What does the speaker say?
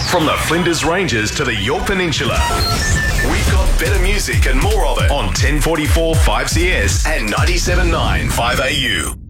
From the Flinders Ranges to the Yorke Peninsula. We've got better music and more of it on 1044 5CS and 97.9 5AU.